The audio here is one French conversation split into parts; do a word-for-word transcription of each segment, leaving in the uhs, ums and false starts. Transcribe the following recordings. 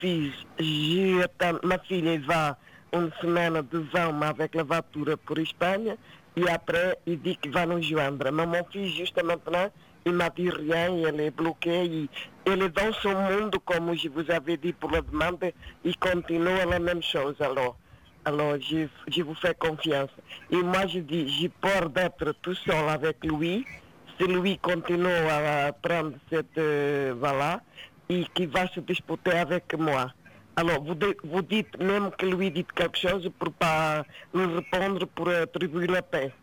fiz, j'ai atteint- ma fille va une semaine devant moi avec la voiture pour Espagne et après il dit qu'il va nous joindre. Mais mon fils juste maintenant, il m'a dit rien, il est bloqué, il, il est dans son monde comme je vous avais dit pour la demande, il continue la même chose alors. Alors je, je vous fais confiance. Et moi je dis, j'ai peur d'être tout seul avec lui, si lui continue à prendre cette euh, voilà, et qui va se disputer avec moi. Alors, vous, de- vous dites même que lui dit quelque chose pour pas nous répondre pour attribuer la paix.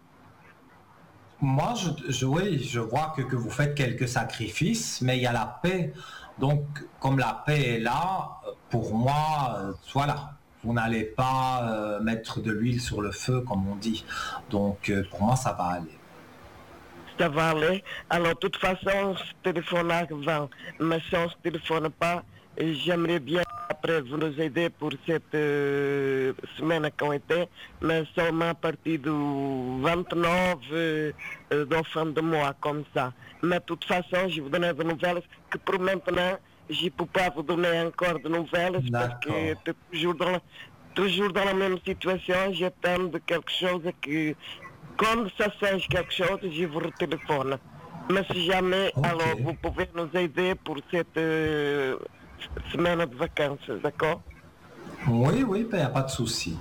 Moi, je, je- oui, je vois que, que vous faites quelques sacrifices, mais il y a la paix. Donc, comme la paix est là, euh, pour moi, euh, voilà, vous n'allez pas euh, mettre de l'huile sur le feu, comme on dit. Donc, euh, pour moi, ça va aller. Ça va aller. Alors, de toute façon, on se téléphone avant. Mais si on ne se téléphone pas, euh, j'aimerais bien après vous nous aider pour cette euh, semaine qu'on était, mais seulement à partir du vingt-neuf euh, euh, de fin de mois, comme ça. Mais de toute façon, je vous donne des nouvelles que pour maintenant, je ne peux pas vous donner encore de nouvelles parce que D'accord. c'est toujours dans la, toujours dans la même situation, j'attends de quelque chose que quand ça change quelque chose, je vous téléphone. Mais si jamais, Ok. alors vous pouvez nous aider pour cette euh, semaine de vacances, d'accord? Oui, oui, il n'y a pas de souci.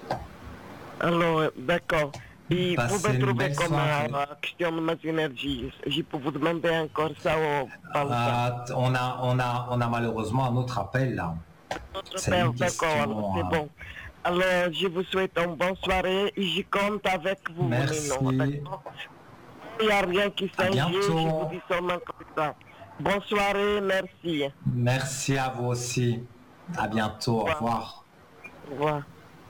Alors, euh, d'accord. Et vous Passez me une trouvez belle comme euh, soirée. la question de mes énergies. Je peux vous demander encore ça ou pas le temps? Ah, on a, on a, on a malheureusement un autre appel là. Votre C'est père, une d'accord, alors question. c'est euh, bon. Alors, je vous souhaite une bonne soirée et je compte avec vous, Nino, Merci. d'accord? Il n'y a rien qui À change, je vous bientôt. dis seulement comme ça. Bonne soirée, merci. Merci à vous aussi. À bientôt. Au Au revoir. revoir. Au revoir.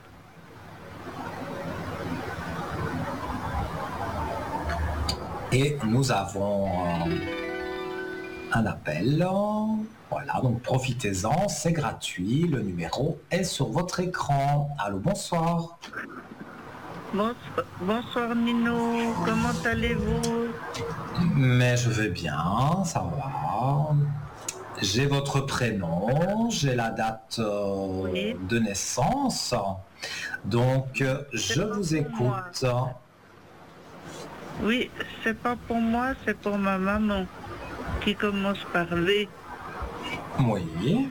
Et nous avons euh, un appel. Voilà, donc profitez-en, c'est gratuit. Le numéro est sur votre écran. Allô, bonsoir. Bonsoir, bonsoir Nino, comment allez-vous? Mais je vais bien, ça va. J'ai votre prénom, j'ai la date euh, Oui. de naissance. Donc, euh, je C'est pas vous pour moi. écoute. Oui, c'est pas pour moi, c'est pour ma maman qui commence par V. Oui.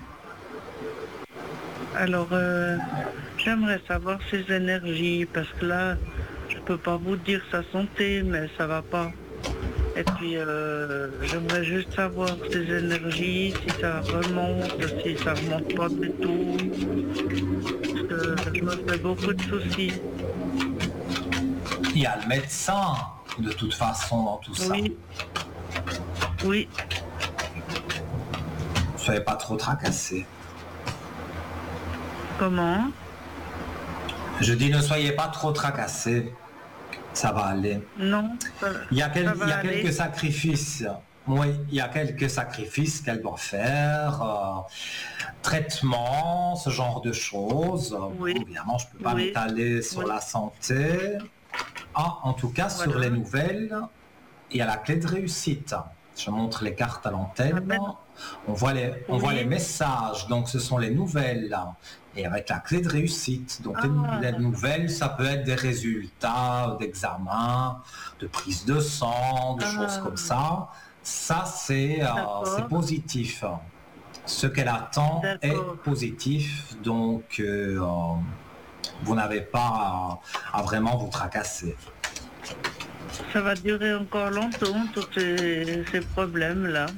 Alors, euh, j'aimerais savoir ses énergies parce que là, je peux pas vous dire sa santé, mais ça va pas. Et puis, euh, j'aimerais juste savoir ses énergies, si ça remonte, si ça remonte pas du tout. Parce que je me fais beaucoup de soucis. Il y a le médecin, de toute façon, dans tout ça. Oui. Oui. Ne soyez pas trop tracassés. Comment? Je dis ne soyez pas trop tracassés. Ça va aller. Non. Ça, Il y a, quel- ça va il y a aller. quelques sacrifices. Oui, il y a quelques sacrifices qu'elle doit faire. euh, traitement, ce genre de choses. Oui. Bon, évidemment, je ne peux pas Oui. m'étaler sur Oui. la santé. Ah, en tout cas, sur Voilà. les nouvelles, il y a la clé de réussite. Je montre les cartes à l'antenne. Ah ben. On voit les, on Oui. voit les messages, donc ce sont les nouvelles. Et avec la clé de réussite. Donc les- Ah. les nouvelles, ça peut être des résultats d'examen, de prise de sang, de Ah. choses comme ça. Ça, c'est euh, D'accord. c'est positif. Ce qu'elle attend est D'accord. positif, donc euh, euh, vous n'avez pas à, à vraiment vous tracasser. Ça va durer encore longtemps, tous ces, ces problèmes-là.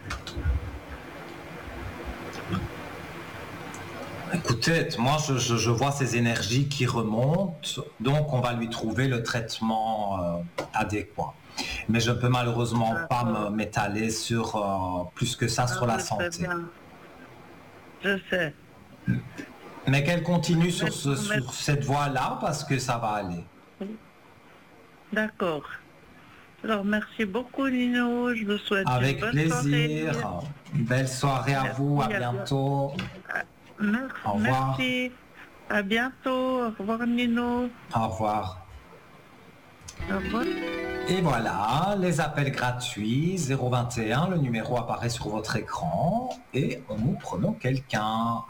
Écoutez, moi je, je- je vois ces énergies qui remontent, donc on va lui trouver le traitement euh, adéquat. Mais je ne peux malheureusement pas D'accord. me- m'étaler sur euh, plus que ça sur Ah, la je sais santé. bien. Je sais. Mais qu'elle continue sur, ce- Mais- sur cette voie-là parce que ça va aller. D'accord. Alors, merci beaucoup, Nino. Je vous souhaite Avec une bonne plaisir. soirée. Une belle soirée à vous, à Merci, à bientôt. Merci. Au revoir. Merci. À bientôt. Au revoir, Nino. Au revoir. Au revoir. Et voilà, les appels gratuits, zéro vingt et un, le numéro apparaît sur votre écran et nous prenons quelqu'un.